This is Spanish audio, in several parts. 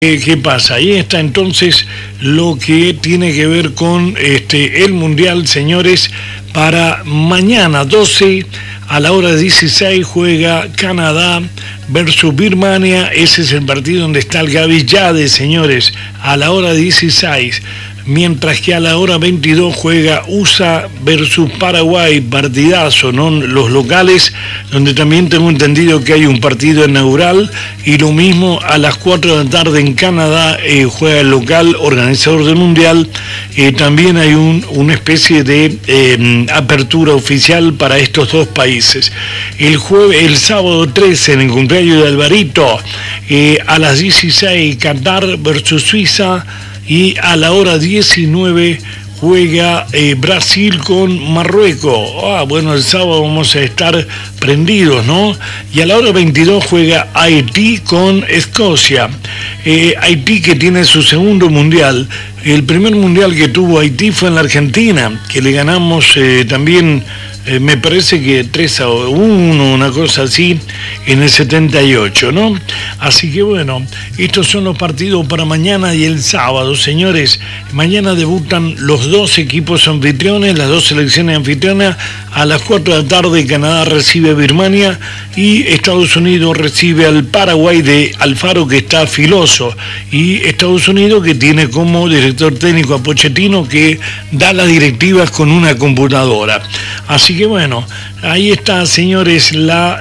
¿Qué pasa? Ahí está entonces lo que tiene que ver con el Mundial, señores. Para mañana 12 a la hora 16 juega Canadá versus Birmania. Ese es el partido donde está el Gaby Yade, señores, a la hora 16. Mientras que a la hora 22 juega USA versus Paraguay, partidazo, ¿no? Los locales, donde también tengo entendido que hay un partido inaugural, y lo mismo a las 4 de la tarde en Canadá juega el local organizador del Mundial. También hay una especie de apertura oficial para estos dos países. El sábado 13, en el cumpleaños de Alvarito, a las 16, Qatar versus Suiza. Y a la hora 19 juega Brasil con Marruecos. Bueno, el sábado vamos a estar prendidos, ¿no? Y a la hora 22 juega Haití con Escocia. Haití, que tiene su segundo mundial. El primer mundial que tuvo Haití fue en la Argentina, que le ganamos también, me parece que 3-1, una cosa así, en el 78, ¿no? Así que bueno, estos son los partidos para mañana y el sábado, señores. Mañana debutan los dos equipos anfitriones, las dos selecciones anfitrionas. A las 4 de la tarde Canadá recibe a Birmania y Estados Unidos recibe al Paraguay de Alfaro, que está filoso, y Estados Unidos, que tiene como director técnico a Pochettino, que da las directivas con una computadora. Así que bueno, ahí está, señores, la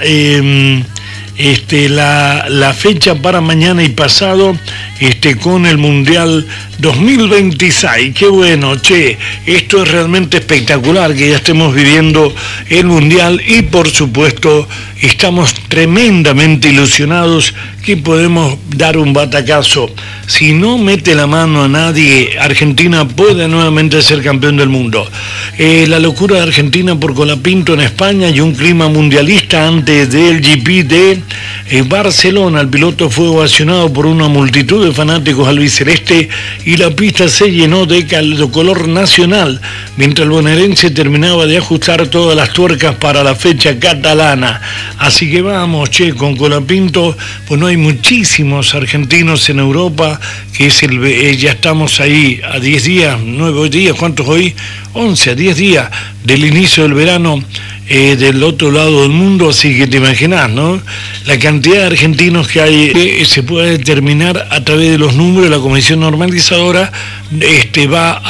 fecha para mañana y pasado, con el Mundial 2026. Qué bueno, esto es realmente espectacular que ya estemos viviendo el Mundial, y por supuesto estamos tremendamente ilusionados que podemos dar un batacazo. Si no mete la mano a nadie, Argentina puede nuevamente ser campeón del mundo. La locura de Argentina por Colapinto en España y un clima mundialista antes del GP de Barcelona. El piloto fue ovacionado por una multitud de fanáticos albiceleste y la pista se llenó de color nacional, mientras el bonaerense terminaba de ajustar todas las tuercas para la fecha catalana. Así que vamos, con Colapinto, pues no hay muchísimos argentinos en Europa, que es ya estamos ahí a 10 días, 9 días, ¿cuántos hoy? 11, a 10 días del inicio del verano del otro lado del mundo, así que te imaginas, ¿no? La cantidad de argentinos que hay se puede determinar a través de los números. La comisión normalizadora va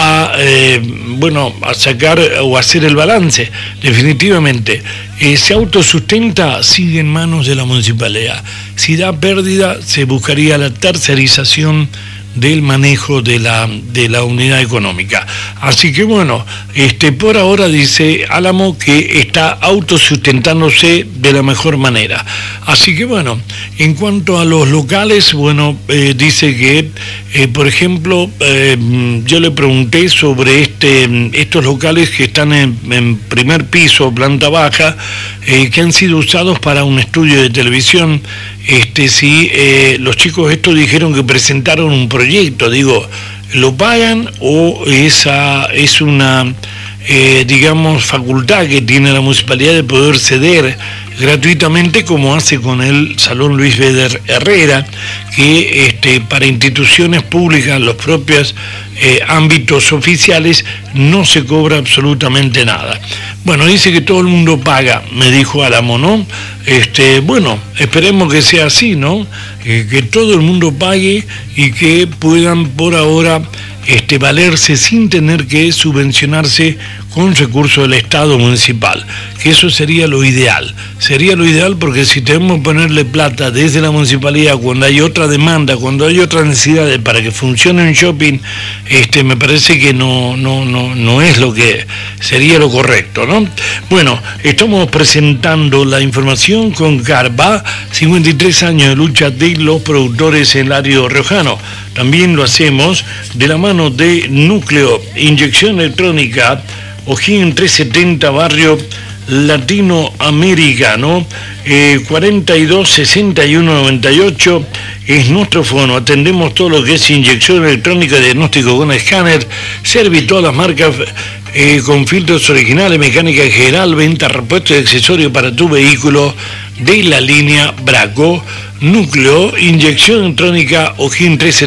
a sacar o hacer el balance. Definitivamente, se autosustenta, sigue en manos de la municipalidad. Si da pérdida, se buscaría la tercerización del manejo de la unidad económica. Así que bueno, por ahora dice Álamo que está autosustentándose de la mejor manera. Así que bueno, en cuanto a los locales, bueno, dice que, por ejemplo, yo le pregunté sobre estos locales que están en primer piso, planta baja, que han sido usados para un estudio de televisión. Si los chicos estos dijeron que presentaron un proyecto, digo, ¿lo pagan o esa es una, facultad que tiene la municipalidad de poder ceder gratuitamente, como hace con el Salón Luis Beder Herrera, que para instituciones públicas, los propios ámbitos oficiales, no se cobra absolutamente nada? Bueno, dice que todo el mundo paga, me dijo Álamo, ¿no? Bueno, esperemos que sea así, ¿no? Que todo el mundo pague y que puedan por ahora valerse sin tener que subvencionarse con recursos del Estado municipal, que eso sería lo ideal. Sería lo ideal, porque si tenemos que ponerle plata desde la municipalidad cuando hay otra demanda, cuando hay otras necesidades para que funcione un shopping, me parece que no es lo que sería lo correcto, ¿no? Bueno, estamos presentando la información con Carva, 53 años de lucha de los productores en el área riojano. También lo hacemos de la mano de Núcleo, inyección electrónica, O'Higgins 370, barrio latinoamericano, 42 61 98 es nuestro fono. Atendemos todo lo que es inyección electrónica, diagnóstico con escáner, serví todas las marcas con filtros originales, mecánica general, venta, repuesto y accesorios para tu vehículo de la línea Braco. Núcleo, inyección electrónica, O'Higgins 370.